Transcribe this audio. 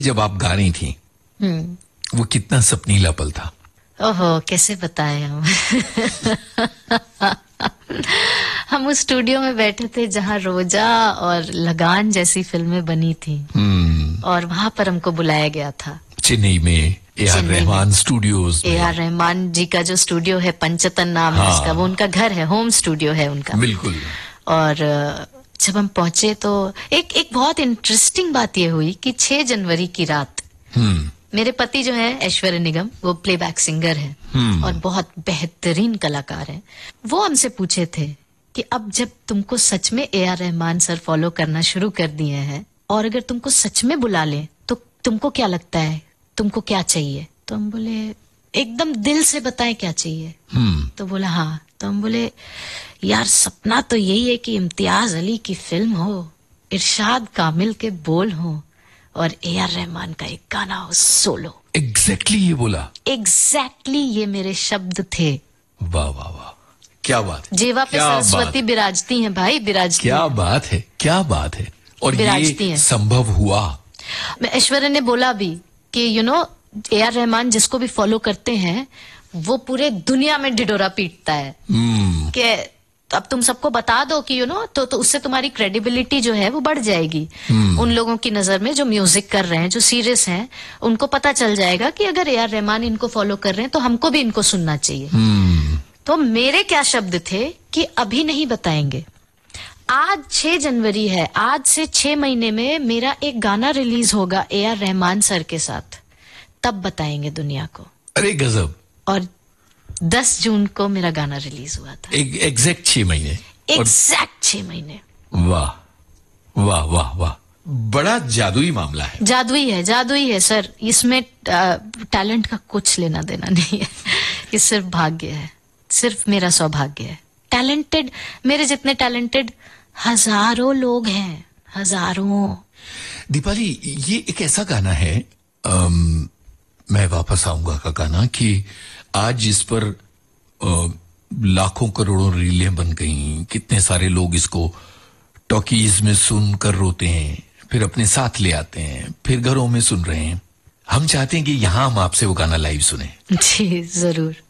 जब आप गा रही थी वो कितना सपनीला पल था। ओहो, कैसे बताएं हम। हम उस स्टूडियो में बैठे थे जहां रोजा और लगान जैसी फिल्में बनी थी और वहां पर हमको बुलाया गया था चेन्नई में ए.आर. रहमान स्टूडियोज में। ए.आर. रहमान जी का जो स्टूडियो है, पंचतन नाम है उसका, वो उनका घर है, होम स्टूडियो है उनका। बिल्कुल। और जब हम पहुंचे तो एक बहुत इंटरेस्टिंग बात ये हुई कि 6 जनवरी की रात मेरे पति जो है ऐश्वर्य निगम, वो प्लेबैक सिंगर है और बहुत बेहतरीन कलाकार है। वो हमसे पूछे थे कि अब जब तुमको सच में ए.आर. रहमान सर फॉलो करना शुरू कर दिए हैं और अगर तुमको सच में बुला लें तो तुमको क्या लगता है, तुमको क्या चाहिए? तो हम बोले एकदम दिल से बताएं क्या चाहिए। तो बोला हाँ। तो हम बोले यार सपना तो यही है कि इम्तियाज अली की फिल्म हो, इरशाद कामिल के बोल हो और ए.आर. रहमान का एक गाना हो सोलो। एग्जैक्टली ये बोला। एग्जैक्टली ये मेरे शब्द थे। वाह वाह वाह, क्या बात है। जेवा पे सरस्वती बिराजती हैं भाई, बिराजती। क्या बात है, क्या बात है। और ये संभव हुआ। ऐश्वर्या ने बोला भी कि ए.आर. रहमान जिसको भी फॉलो करते हैं वो पूरे दुनिया में ढिढोरा पीटता है कि अब तुम सबको बता दो कि तो उससे तुम्हारी क्रेडिबिलिटी जो है वो बढ़ जाएगी। उन लोगों की नजर में जो म्यूजिक कर रहे हैं, जो सीरियस हैं, उनको पता चल जाएगा कि अगर ए.आर. रहमान इनको फॉलो कर रहे हैं तो हमको भी इनको सुनना चाहिए। तो मेरे क्या शब्द थे कि अभी नहीं बताएंगे। आज 6 जनवरी है, आज से 6 महीने में मेरा एक गाना रिलीज होगा ए.आर. रहमान सर के साथ, तब बताएंगे दुनिया को। अरे गजब। और 10 जून को मेरा गाना रिलीज हुआ था। एग्जैक्ट 6 महीने। एग्जैक्ट 6 महीने। वाह वाह वाह वाह, बड़ा जादुई मामला है। जादुई है सर। इसमें टैलेंट का कुछ लेना देना नहीं है। ये सिर्फ भाग्य है, सिर्फ मेरा सौभाग्य है। टैलेंटेड, मेरे जितने टैलेंटेड हजारों लोग हैं, हजारों। दीपाली, ये एक ऐसा गाना है, मैं वापस आऊंगा का गाना, कि आज इस पर लाखों करोड़ों रीलें बन गई। कितने सारे लोग इसको टॉकीज में सुनकर रोते हैं, फिर अपने साथ ले आते हैं, फिर घरों में सुन रहे हैं। हम चाहते हैं कि यहां हम आपसे वो गाना लाइव सुने। जी जरूर।